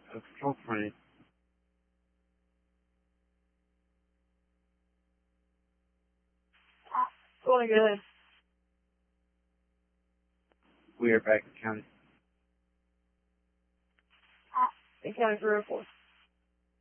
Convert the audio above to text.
Control 20. Going good. We are back in county. In County 304.